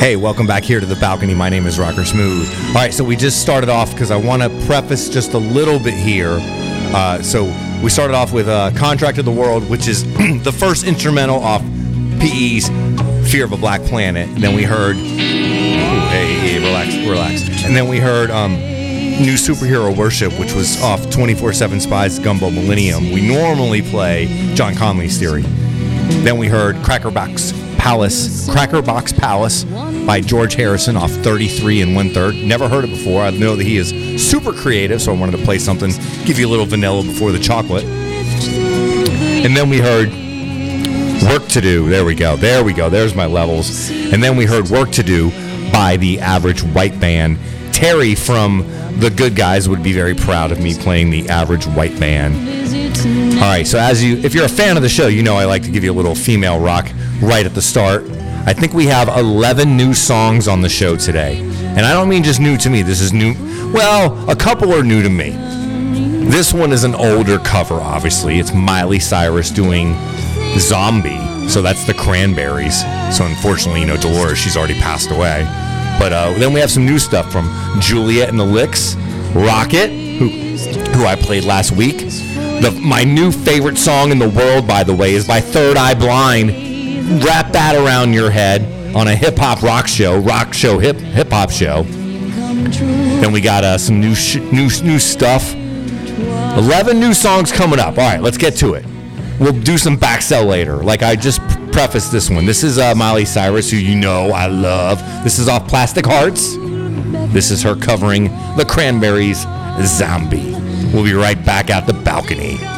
Hey, welcome back here to The Balcony. My name is Rocker Smooth. All right, so we just started off because I want to preface just a little bit here. So we started off with Contract of the World, which is the first instrumental off PE's Fear of a Black Planet. And then we heard... Hey, relax. And then we heard New Superhero Worship, which was off 24/7 Spies Gumbo Millennium. We normally play John Conley's Theory. Then we heard Crackerbox Palace by George Harrison off 33 1/3. Never heard it before. I know that he is super creative, so I wanted to play something, give you a little vanilla before the chocolate. And then we heard Work to Do. There we go. There's my levels. And then we heard Work to Do by the Average White Band. Terry from The Good Guys would be very proud of me playing the Average White Band. All right, so if you're a fan of the show, you know I like to give you a little female rock right at the start. I think we have 11 new songs on the show today. And I don't mean just new to me. This is new. Well, a couple are new to me. This one is an older cover, obviously. It's Miley Cyrus doing Zombie. So that's the Cranberries. So unfortunately, Dolores, she's already passed away. But then we have some new stuff from Juliet and the Licks, Rocket, who I played last week. My new favorite song in the world, by the way, is by Third Eye Blind. Wrap that around your head on a hip-hop hip-hop show. Then we got some new stuff. 11 new songs coming up. All right, let's get to it. We'll do some back sell later. Like I just prefaced this one. This is Miley Cyrus, who you know I love. This is off Plastic Hearts. This is her covering the Cranberries' Zombie. We'll be right back at the balcony.